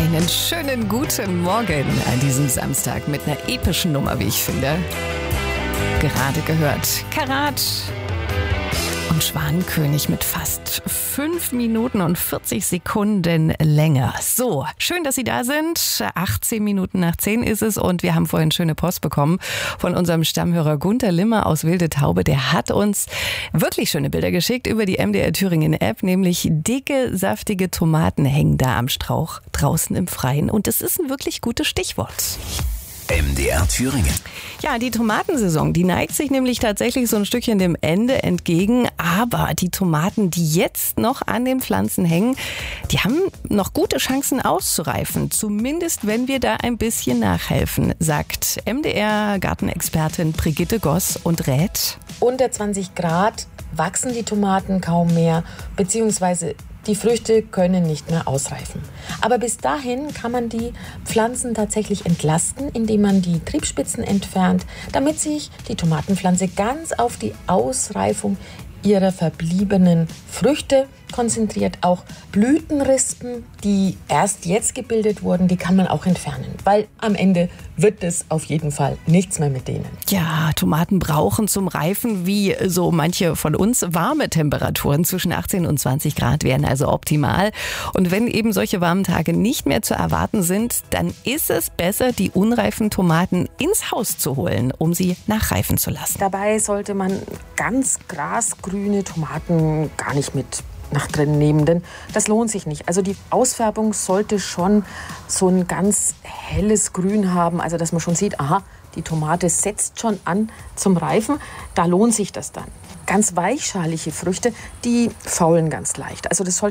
Einen schönen guten Morgen an diesem Samstag mit einer epischen Nummer, wie ich finde. Gerade gehört Karat und Schwanenkönig mit fast 5 Minuten und 40 Sekunden länger. So, schön, dass Sie da sind. 18 Minuten nach 10 ist es und wir haben vorhin schöne Post bekommen von unserem Stammhörer Gunter Limmer aus Wilde Taube. Der hat uns wirklich schöne Bilder geschickt über die MDR Thüringen App, nämlich dicke, saftige Tomaten hängen da am Strauch draußen im Freien und das ist ein wirklich gutes Stichwort. MDR Thüringen. Ja, die Tomatensaison, die neigt sich nämlich tatsächlich so ein Stückchen dem Ende entgegen. Aber die Tomaten, die jetzt noch an den Pflanzen hängen, die haben noch gute Chancen auszureifen. Zumindest, wenn wir da ein bisschen nachhelfen, sagt MDR-Gartenexpertin Brigitte Goss und rät: Unter 20 Grad wachsen die Tomaten kaum mehr, beziehungsweise die Früchte können nicht mehr ausreifen. Aber bis dahin kann man die Pflanzen tatsächlich entlasten, indem man die Triebspitzen entfernt, damit sich die Tomatenpflanze ganz auf die Ausreifung ihrer verbliebenen Früchte konzentriert. Auch Blütenrispen, die erst jetzt gebildet wurden, die kann man auch entfernen, weil am Ende wird es auf jeden Fall nichts mehr mit denen. Ja, Tomaten brauchen zum Reifen, wie so manche von uns, warme Temperaturen. Zwischen 18 und 20 Grad wären also optimal. Und wenn eben solche warmen Tage nicht mehr zu erwarten sind, dann ist es besser, die unreifen Tomaten ins Haus zu holen, um sie nachreifen zu lassen. Dabei sollte man ganz grasgrüne Tomaten gar nicht mit nach drin nehmen, denn das lohnt sich nicht. Also die Ausfärbung sollte schon so ein ganz helles Grün haben, also dass man schon sieht, aha, die Tomate setzt schon an zum Reifen, da lohnt sich das dann. Ganz weichschalige Früchte, die faulen ganz leicht. Also das sollte